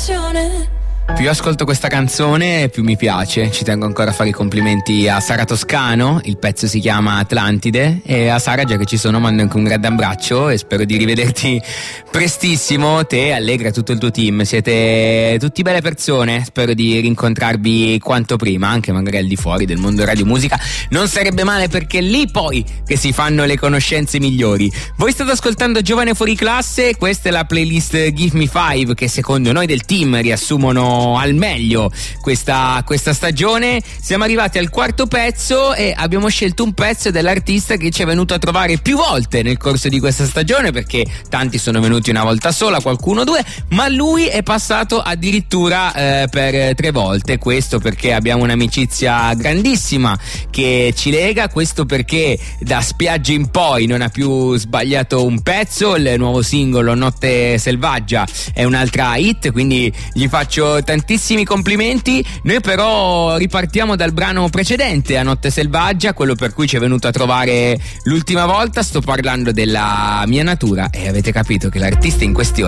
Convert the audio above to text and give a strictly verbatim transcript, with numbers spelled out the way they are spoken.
passione. Più ascolto questa canzone, più mi piace. Ci tengo ancora a fare i complimenti a Sara Toscano. Il pezzo si chiama Atlantide. E a Sara, già che ci sono, mando anche un grande abbraccio e spero di rivederti prestissimo. Te, Allegra, tutto il tuo team, siete tutti belle persone. Spero di rincontrarvi quanto prima, anche magari al di fuori del mondo radio musica. Non sarebbe male, perché è lì poi che si fanno le conoscenze migliori. Voi state ascoltando Giovane Fuori Classe. Questa è la playlist Give Me Five, che secondo noi del team riassumono al meglio questa, questa stagione. Siamo arrivati al quarto pezzo e abbiamo scelto un pezzo dell'artista che ci è venuto a trovare più volte nel corso di questa stagione, perché tanti sono venuti una volta sola, qualcuno due, ma lui è passato addirittura eh, per tre volte. Questo perché abbiamo un'amicizia grandissima che ci lega, questo perché da Spiagge in poi non ha più sbagliato un pezzo. Il nuovo singolo Notte Selvaggia è un'altra hit, quindi gli faccio tantissimi complimenti. Noi però ripartiamo dal brano precedente a Notte Selvaggia, quello per cui ci è venuto a trovare l'ultima volta. Sto parlando della Mia Natura e avete capito che l'artista in questione